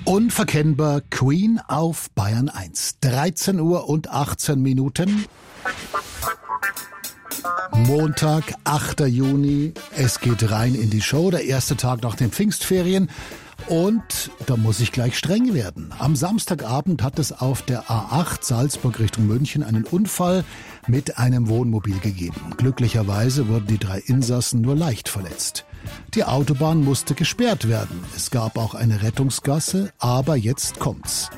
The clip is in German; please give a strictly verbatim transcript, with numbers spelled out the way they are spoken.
Unverkennbar Queen auf Bayern eins. dreizehn Uhr und achtzehn Minuten. Montag, achter Juni. Es geht rein in die Show. Der erste Tag nach den Pfingstferien. Und da muss ich gleich streng werden. Am Samstagabend hat es auf der A acht Salzburg Richtung München einen Unfall mit einem Wohnmobil gegeben. Glücklicherweise wurden die drei Insassen nur leicht verletzt. Die Autobahn musste gesperrt werden. Es gab auch eine Rettungsgasse, aber jetzt kommt's.